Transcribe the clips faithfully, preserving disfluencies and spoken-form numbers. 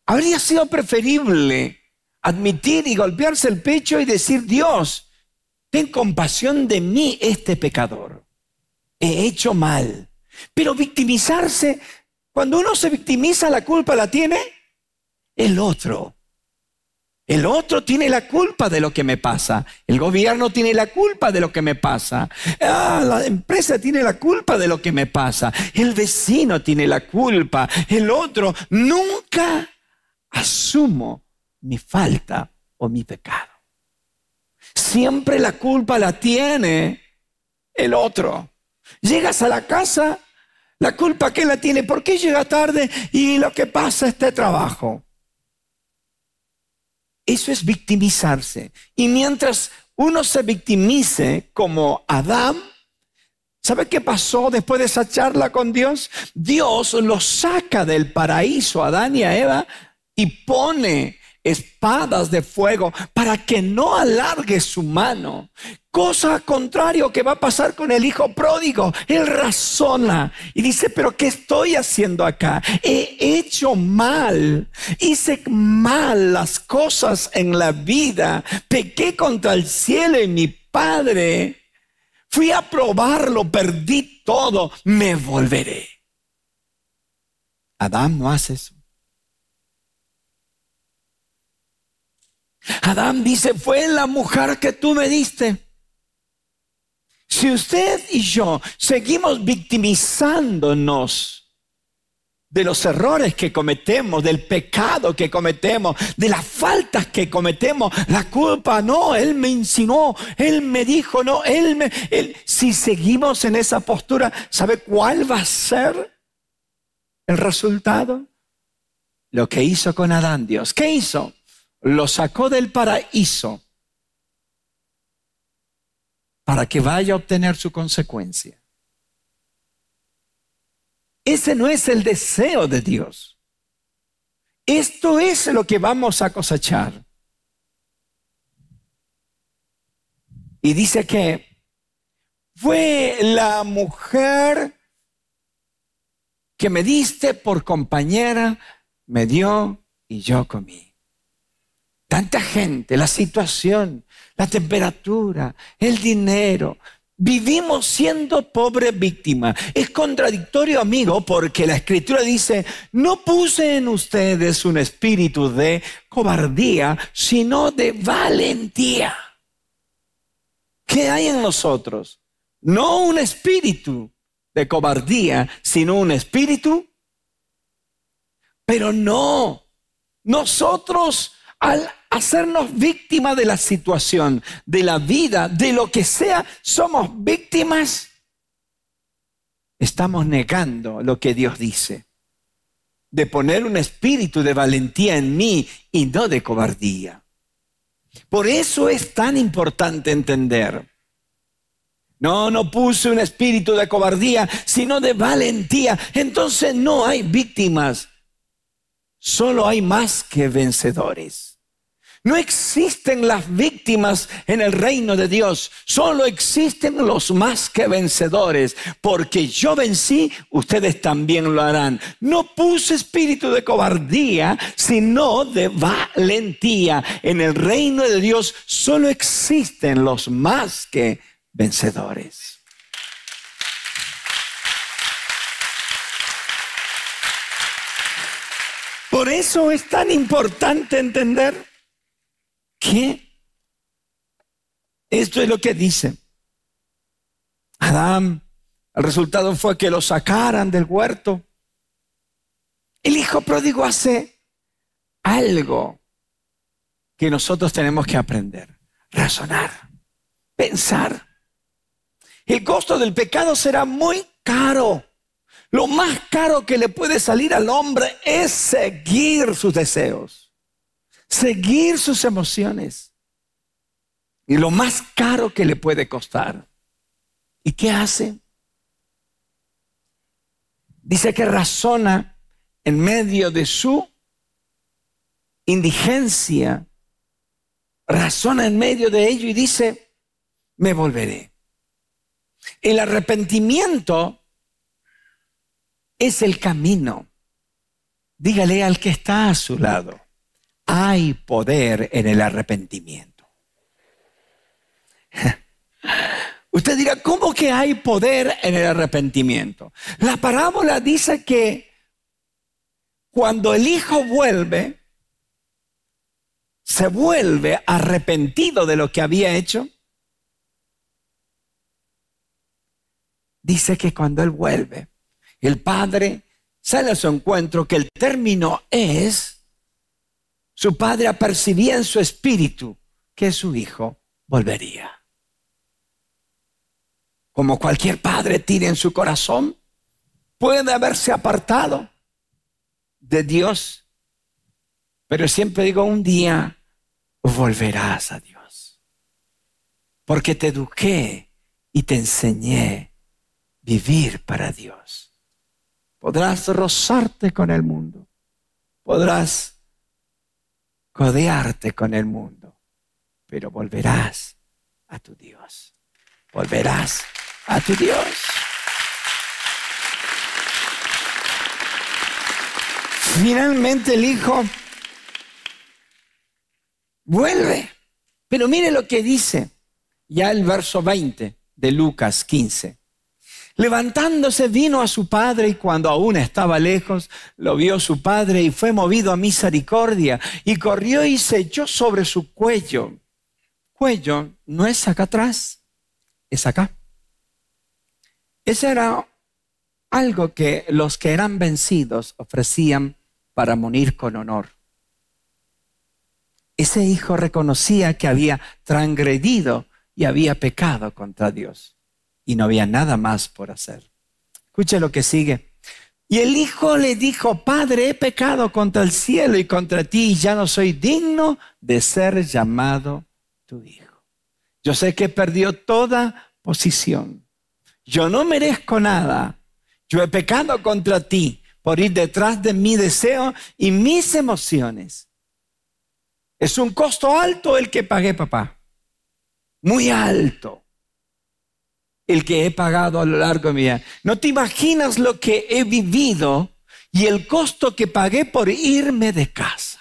Habría sido preferible admitir y golpearse el pecho y decir: Dios, ten compasión de mí, este pecador. He hecho mal. Pero victimizarse, cuando uno se victimiza, la culpa la tiene el otro. El otro tiene la culpa de lo que me pasa. El gobierno tiene la culpa de lo que me pasa. Ah, la empresa tiene la culpa de lo que me pasa. El vecino tiene la culpa. El otro. Nunca asumo mi falta o mi pecado. Siempre la culpa la tiene el otro. Llegas a la casa, la culpa que la tiene. ¿Por qué llega tarde? Y lo que pasa es este trabajo. Eso es victimizarse. Y mientras uno se victimice como Adán, ¿sabe qué pasó después de esa charla con Dios? Dios los saca del paraíso a Adán y a Eva y pone espadas de fuego para que no alargue su mano. Cosa contrario que va a pasar con el hijo pródigo. Él razona y dice: pero ¿qué estoy haciendo acá? He hecho mal, hice mal las cosas en la vida, pequé contra el cielo y mi padre, fui a probarlo, perdí todo, me volveré. Adán no hace eso. Adán dice: fue la mujer que tú me diste. Si usted y yo seguimos victimizándonos de los errores que cometemos, del pecado que cometemos, de las faltas que cometemos, la culpa, no, él me insinuó, él me dijo, no, él me... Él, si seguimos en esa postura, ¿sabe cuál va a ser el resultado? Lo que hizo con Adán Dios. ¿Qué hizo? Lo sacó del paraíso para que vaya a obtener su consecuencia. Ese no es el deseo de Dios. Esto es lo que vamos a cosechar. Y dice que fue la mujer que me diste por compañera, me dio y yo comí. Tanta gente, la situación, la temperatura, el dinero. Vivimos siendo pobres víctimas. Es contradictorio, amigo, porque la Escritura dice: no puse en ustedes un espíritu de cobardía, sino de valentía. ¿Qué hay en nosotros? No un espíritu de cobardía, sino un espíritu. Pero no, nosotros, al hacernos víctimas de la situación, de la vida, de lo que sea, somos víctimas, estamos negando lo que Dios dice, de poner un espíritu de valentía en mí y no de cobardía. Por eso es tan importante entender: no, no puse un espíritu de cobardía, sino de valentía. Entonces no hay víctimas, solo hay más que vencedores. No existen las víctimas en el reino de Dios, solo existen los más que vencedores. Porque yo vencí, ustedes también lo harán. No puse espíritu de cobardía, sino de valentía. En el reino de Dios solo existen los más que vencedores. Por eso es tan importante entender que esto es lo que dice Adán. El resultado fue que lo sacaran del huerto. El hijo pródigo hace algo que nosotros tenemos que aprender: razonar, pensar. El costo del pecado será muy caro. Lo más caro que le puede salir al hombre es seguir sus deseos, seguir sus emociones. Y lo más caro que le puede costar. ¿Y qué hace? Dice que razona en medio de su indigencia. Razona en medio de ello y dice: me volveré. El arrepentimiento es el camino. Dígale al que está a su lado, hay poder en el arrepentimiento. Usted dirá, ¿cómo que hay poder en el arrepentimiento? La parábola dice que cuando el hijo vuelve, se vuelve arrepentido de lo que había hecho. Dice que cuando él vuelve, el padre sale a su encuentro, que el término es, su padre apercibía en su espíritu que su hijo volvería. Como cualquier padre tiene en su corazón, puede haberse apartado de Dios, pero siempre digo, un día volverás a Dios, porque te eduqué y te enseñé vivir para Dios. Podrás rozarte con el mundo, podrás codearte con el mundo, pero volverás a tu Dios, volverás a tu Dios. Finalmente el hijo vuelve, pero mire lo que dice ya el verso veinte de Lucas quince. Levantándose vino a su padre, y cuando aún estaba lejos, lo vio su padre y fue movido a misericordia, y corrió y se echó sobre su cuello. Cuello no es acá atrás, es acá. Ese era algo que los que eran vencidos ofrecían para morir con honor. Ese hijo reconocía que había transgredido y había pecado contra Dios. Y no había nada más por hacer. Escuche lo que sigue. Y el hijo le dijo, Padre, he pecado contra el cielo y contra ti, y ya no soy digno de ser llamado tu hijo. Yo sé que perdió toda posición. Yo no merezco nada. Yo he pecado contra ti por ir detrás de mi deseo y mis emociones. Es un costo alto el que pagué, papá. Muy alto. El que he pagado a lo largo de mi vida. No te imaginas lo que he vivido y el costo que pagué por irme de casa.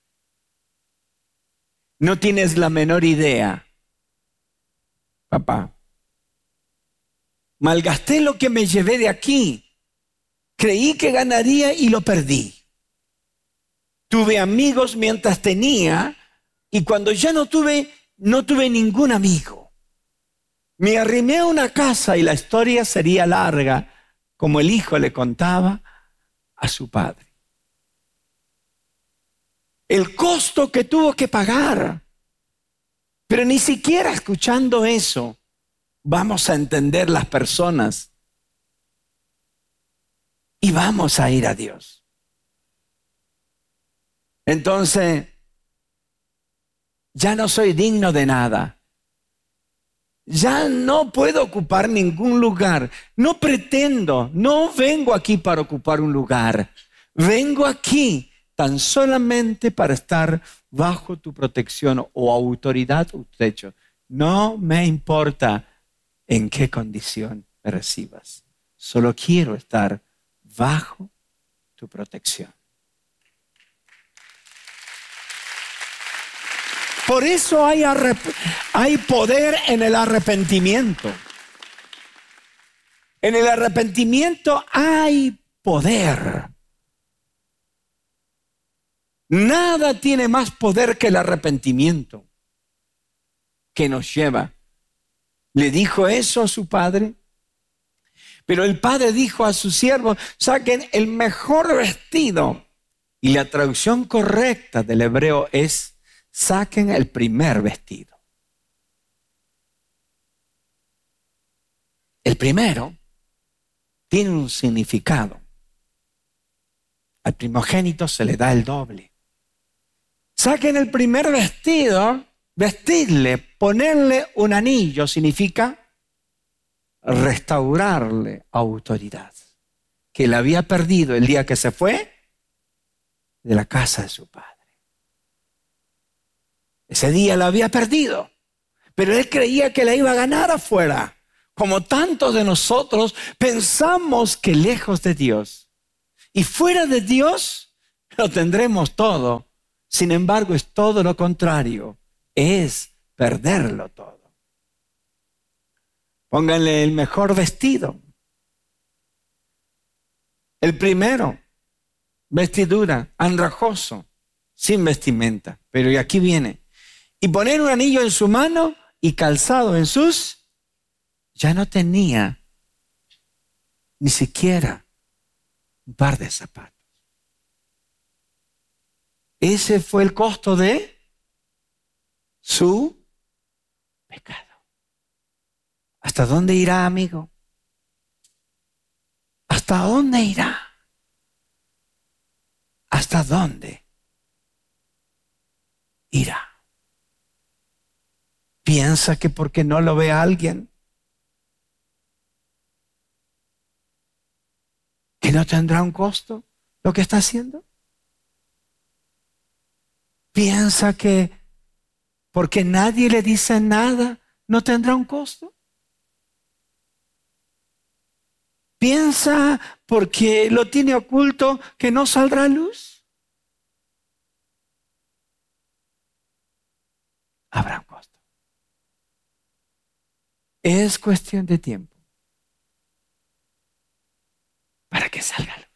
No tienes la menor idea, papá. Malgasté lo que me llevé de aquí. Creí que ganaría y lo perdí. Tuve amigos mientras tenía, y cuando ya no tuve, no tuve ningún amigo. Me arrimé a una casa y la historia sería larga, como el hijo le contaba a su padre. El costo que tuvo que pagar. Pero ni siquiera escuchando eso vamos a entender las personas y vamos a ir a Dios. Entonces, ya no soy digno de nada. Ya no puedo ocupar ningún lugar. No pretendo, no vengo aquí para ocupar un lugar. Vengo aquí tan solamente para estar bajo tu protección o autoridad o techo. No me importa en qué condición me recibas. Solo quiero estar bajo tu protección. Por eso hay, hay poder en el arrepentimiento. En el arrepentimiento hay poder. Nada tiene más poder que el arrepentimiento que nos lleva. Le dijo eso a su padre, pero el padre dijo a sus siervos, saquen el mejor vestido. Y la traducción correcta del hebreo es, saquen el primer vestido. El primero tiene un significado. Al primogénito se le da el doble. Saquen el primer vestido, vestirle, ponerle un anillo, significa restaurarle autoridad, que la había perdido el día que se fue de la casa de su padre. Ese día la había perdido, pero él creía que la iba a ganar afuera. Como tantos de nosotros pensamos que lejos de Dios y fuera de Dios lo tendremos todo. Sin embargo, es todo lo contrario. Es perderlo todo. Pónganle el mejor vestido. El primero, vestidura, andrajoso, sin vestimenta. Pero y aquí viene. Y poner un anillo en su mano y calzado en sus... Ya no tenía ni siquiera un par de zapatos. Ese fue el costo de su pecado. ¿Hasta dónde irá, amigo? ¿Hasta dónde irá? ¿Hasta dónde irá? ¿Piensa que porque no lo ve a alguien, que no tendrá un costo lo que está haciendo? ¿Piensa que porque nadie le dice nada no tendrá un costo? ¿Piensa porque lo tiene oculto que no saldrá a luz? Habrá un costo. Es cuestión de tiempo para que salga a luz.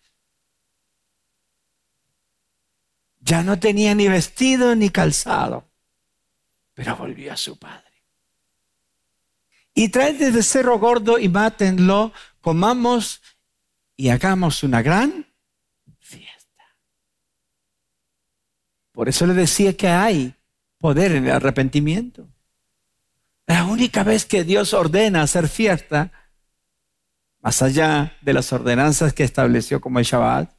Ya no tenía ni vestido ni calzado, pero volvió a su padre. Y traed de becerro gordo y mátenlo, comamos y hagamos una gran fiesta. Por eso le decía que hay poder en el arrepentimiento. La única vez que Dios ordena hacer fiesta, más allá de las ordenanzas que estableció como el Shabbat,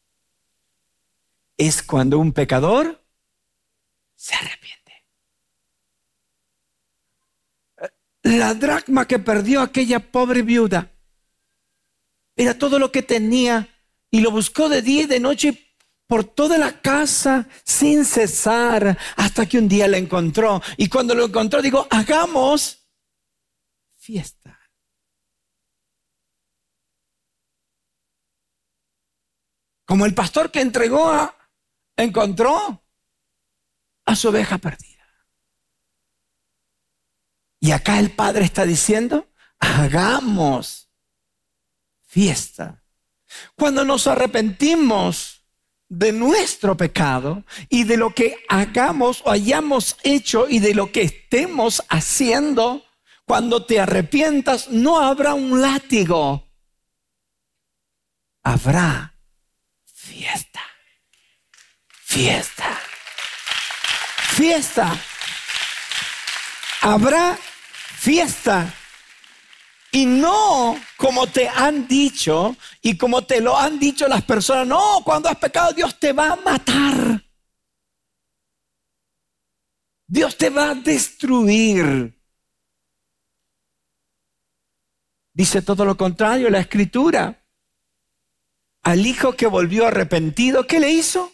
es cuando un pecador se arrepiente. La dracma que perdió aquella pobre viuda era todo lo que tenía y lo buscó de día y de noche por toda la casa sin cesar hasta que un día la encontró. Y cuando lo encontró, digo, hagamos fiesta. Como el pastor que entregó a, encontró a su oveja perdida. Y acá el Padre está diciendo, hagamos fiesta. Cuando nos arrepentimos de nuestro pecado y de lo que hagamos o hayamos hecho y de lo que estemos haciendo, cuando te arrepientas no habrá un látigo, habrá fiesta, fiesta, fiesta. Habrá fiesta. Y no como te han dicho y como te lo han dicho las personas. No, cuando has pecado Dios te va a matar. Dios te va a destruir. Dice todo lo contrario la Escritura. Al hijo que volvió arrepentido, ¿qué le hizo?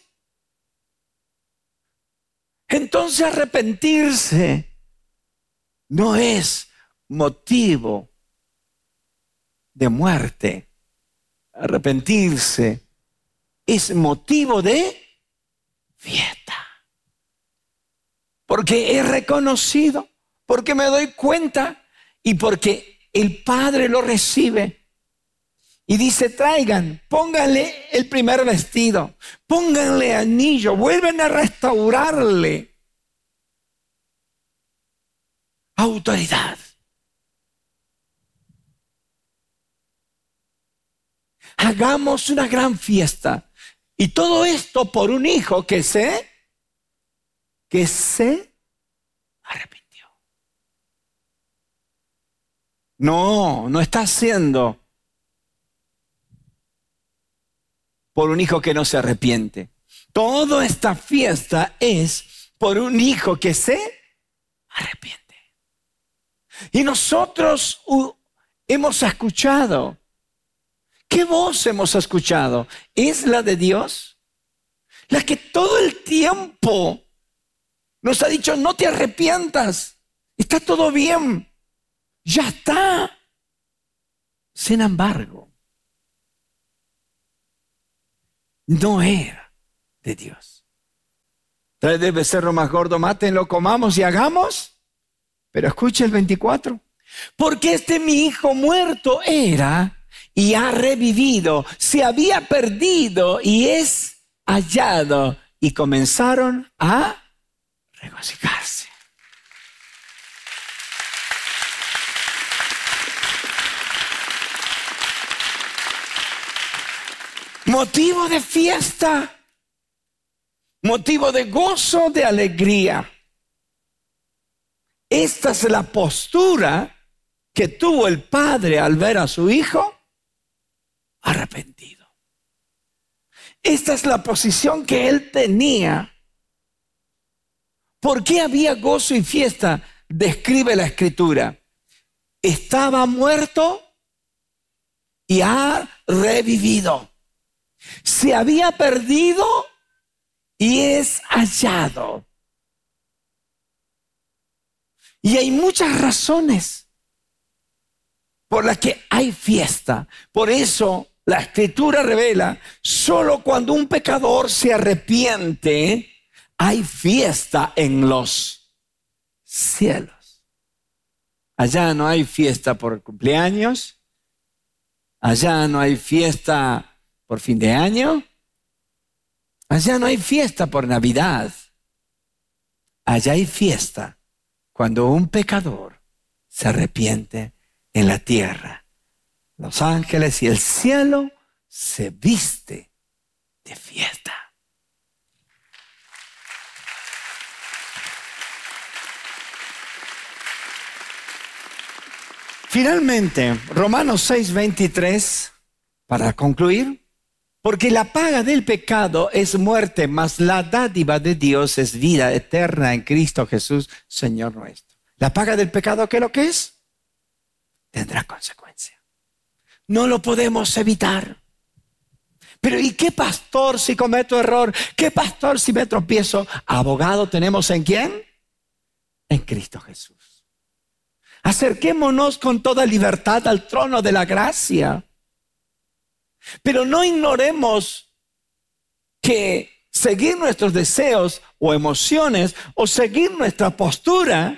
Entonces arrepentirse no es motivo de muerte. Arrepentirse es motivo de fiesta. Porque he reconocido, porque me doy cuenta y porque el Padre lo recibe. Y dice, traigan, pónganle el primer vestido, pónganle anillo, vuelven a restaurarle autoridad. Hagamos una gran fiesta. Y todo esto por un hijo que se, que se arrepintió. No, no está haciendo por un hijo que no se arrepiente. Toda esta fiesta es por un hijo que se arrepiente. Y nosotros uh, hemos escuchado. ¿Qué voz hemos escuchado? ¿Es la de Dios? La que todo el tiempo nos ha dicho, no te arrepientas. Está todo bien. Ya está. Sin embargo, no era de Dios. Traed el becerro más gordo, mátenlo, comamos y hagamos. Pero escuche el veinticuatro. Porque este mi hijo muerto era y ha revivido, se había perdido y es hallado. Y comenzaron a regocijarse. Motivo de fiesta, motivo de gozo, de alegría. Esta es la postura que tuvo el padre al ver a su hijo arrepentido. Esta es la posición que él tenía. ¿Por qué había gozo y fiesta? Describe la Escritura. Estaba muerto y ha revivido. Se había perdido y es hallado. Y hay muchas razones por las que hay fiesta. Por eso la Escritura revela, solo cuando un pecador se arrepiente, hay fiesta en los cielos. Allá no hay fiesta por cumpleaños. Allá no hay fiesta por fin de año. Allá no hay fiesta por Navidad. Allá hay fiesta cuando un pecador se arrepiente en la tierra. Los ángeles y el cielo se viste de fiesta. Finalmente, Romanos seis veintitrés, para concluir. Porque la paga del pecado es muerte, mas la dádiva de Dios es vida eterna en Cristo Jesús, Señor nuestro. La paga del pecado, ¿qué es lo que es? Tendrá consecuencia. No lo podemos evitar. Pero ¿y qué pastor si cometo error? ¿Qué pastor si me tropiezo? Abogado tenemos ¿en quién? En Cristo Jesús. Acerquémonos con toda libertad al trono de la gracia. Pero no ignoremos que seguir nuestros deseos o emociones o seguir nuestra postura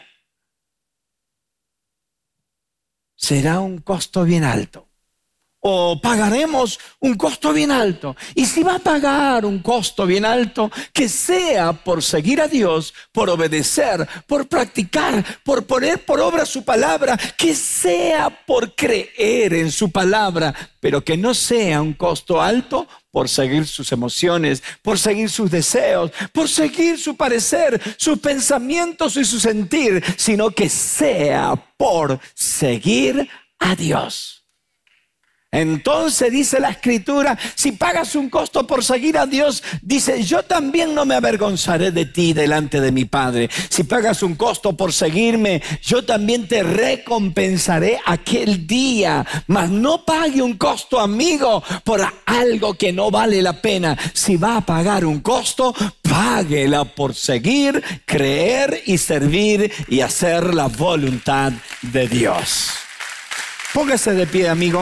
será un costo bien alto. O pagaremos un costo bien alto. Y si va a pagar un costo bien alto, que sea por seguir a Dios, por obedecer, por practicar, por poner por obra su palabra, que sea por creer en su palabra, pero que no sea un costo alto por seguir sus emociones, por seguir sus deseos, por seguir su parecer, sus pensamientos y su sentir, sino que sea por seguir a Dios. Entonces dice la Escritura, si pagas un costo por seguir a Dios, dice, yo también no me avergonzaré de ti delante de mi Padre. Si pagas un costo por seguirme, yo también te recompensaré aquel día. Mas no pague un costo, amigo, por algo que no vale la pena. Si va a pagar un costo, páguela por seguir, creer y servir y hacer la voluntad de Dios. Póngase de pie, amigo.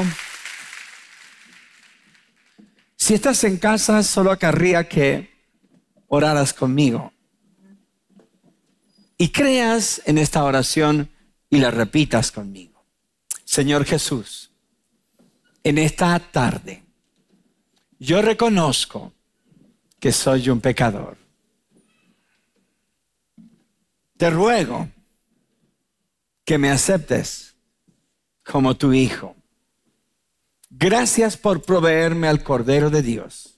Si estás en casa, solo querría que oraras conmigo y creas en esta oración y la repitas conmigo. Señor Jesús, en esta tarde yo reconozco que soy un pecador. Te ruego que me aceptes como tu hijo. Gracias por proveerme al Cordero de Dios,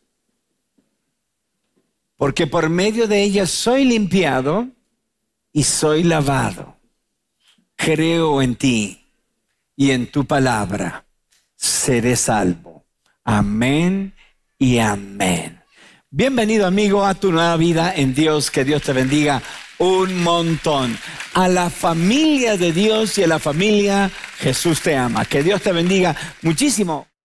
porque por medio de ella soy limpiado y soy lavado. Creo en ti y en tu palabra. Seré salvo. Amén y amén. Bienvenido, amigo, a tu nueva vida en Dios. Que Dios te bendiga un montón. A la familia de Dios y a la familia Jesús te ama. Que Dios te bendiga muchísimo.